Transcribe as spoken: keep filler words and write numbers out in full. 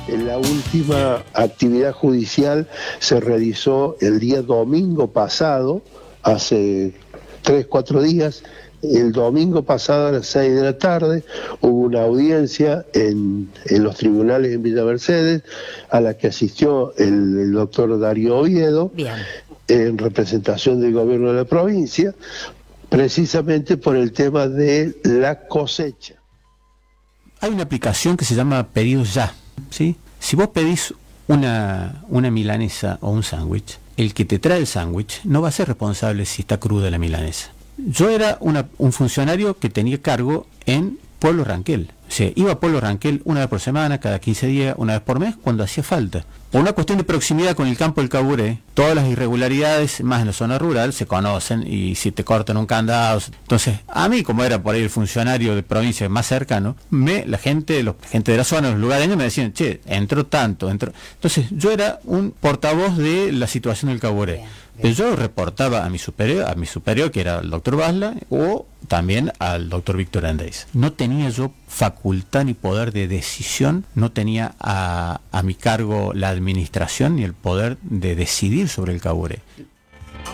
La última actividad judicial se realizó el día domingo pasado, hace tres, cuatro días. El domingo pasado a las seis de la tarde hubo una audiencia en, en los tribunales en Villa Mercedes, a la que asistió el, el doctor Darío Oviedo, Bien. en representación del gobierno de la provincia, precisamente por el tema de la cosecha. Hay una aplicación que se llama Pedidos Ya, ¿sí? Si vos pedís una, una milanesa o un sándwich, el que te trae el sándwich no va a ser responsable si está cruda la milanesa. Yo era una, un funcionario que tenía cargo en Pueblo Ranquel. O sea, iba a Pueblo Ranquel una vez por semana, cada quince días, una vez por mes, cuando hacía falta. Por una cuestión de proximidad con el campo del Caburé, todas las irregularidades, más en la zona rural, se conocen, y si te cortan un candado. Entonces, a mí, como era por ahí el funcionario de provincia más cercano, me, la gente, los gente de la zona, los lugareños me decían, che, entró tanto, entró. Entonces, yo era un portavoz de la situación del Caburé. Pero yo reportaba a mi superior, a mi superior, que era el doctor Basla, o también al doctor Víctor Andrés. No tenía yo facultad ni poder de decisión, no tenía a, a mi cargo la administración ni el poder de decidir sobre el Caburé.